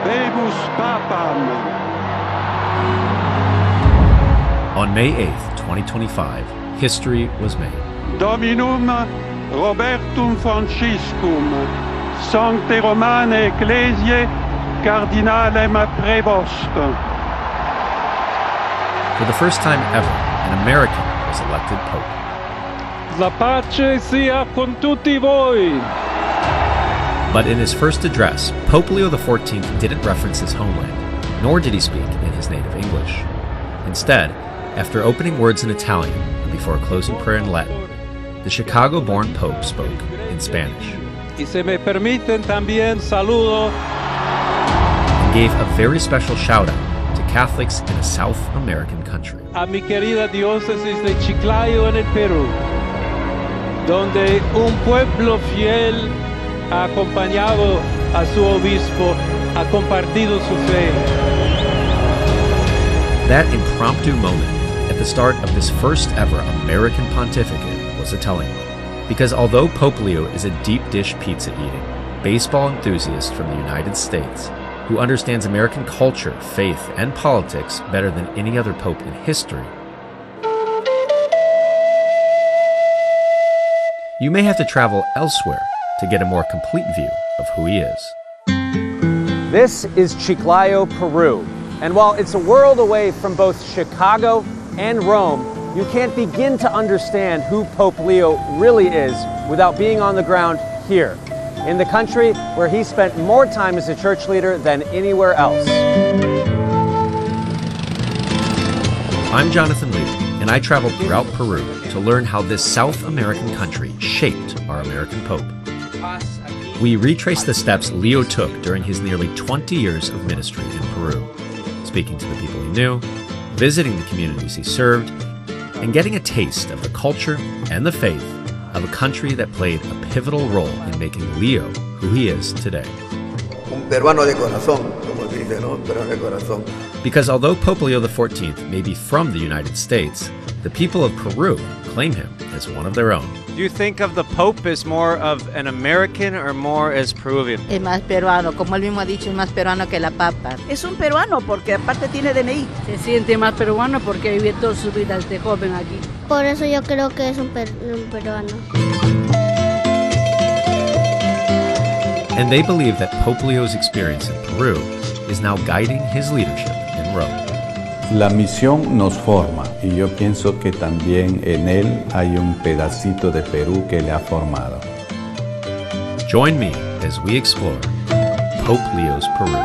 Habebus Papam. On May 8th, 2025, history was made. Dominum Robertum Franciscum, Sancte Romane Ecclesiae, Cardinalem Prevost. For the first time ever, an American was elected Pope. La pace sia con tutti voi. But in his first address, Pope Leo XIV didn't reference his homeland, nor did he speak in his native English. Instead, after opening words in Italian and before closing prayer in Latin, the Chicago-born Pope spoke in Spanish. Y se me permiten también saludo. And gave a very special shout-out to Catholics in a South American country. A mi querida diócesis de Chiclayo en el Perú, donde un pueblo fiel ha acompañado a su obispo, ha compartido su fe. That impromptu moment at the start of this first ever American pontificate was a telling one. Because although Pope Leo is a deep dish pizza eating, baseball enthusiast from the United States, who understands American culture, faith, and politics better than any other pope in history, you may have to travel elsewhere to get a more complete view of who he is. This is Chiclayo, Peru. And while it's a world away from both Chicago and Rome, you can't begin to understand who Pope Leo really is without being on the ground here, in the country where he spent more time as a church leader than anywhere else. I'm Jonathan Lee, and I traveled throughout Peru to learn how this South American country shaped our American Pope. We retraced the steps Leo took during his nearly 20 years of ministry in Peru, speaking to the people he knew, visiting the communities he served, and getting a taste of the culture and the faith of a country that played a pivotal role in making Leo who he is today. Un peruano de corazón, como se dice, ¿no? Un peruano de corazón. Because although Pope Leo XIV may be from the United States, the people of Peru claim him as one of their own. Do you think of the Pope as more of an American or more as Peruvian? Es más peruano, como él mismo ha dicho, es más peruano que la papa. Es un peruano porque aparte tiene DNI. Se siente más peruano porque vive toda su vida desde joven aquí. Por eso yo creo que es un peruano. And they believe that Pope Leo's experience in Peru is now guiding his leadership in Rome. La misión nos forma y yo pienso que también en él hay un pedacito de Perú que le ha formado. Join me as we explore Pope Leo's Peru.